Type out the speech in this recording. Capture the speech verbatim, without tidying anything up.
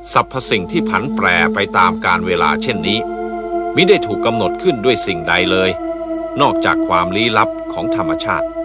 สรรพสิ่งที่ผันแปรไปตามกาลเวลาเช่นนี้มิได้ถูกกำหนดขึ้นด้วยสิ่งใดเลยนอกจากความลี้ลับของธรรมชาติ